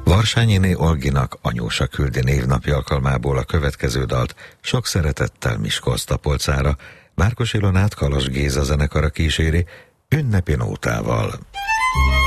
Varsányiné Olginak anyósa küldi névnapi alkalmából a következő dalt sok szeretettel Miskolc-Tapolcára, Márkos Ilonát Kalas Géza zenekara kíséri ünnepi nótával.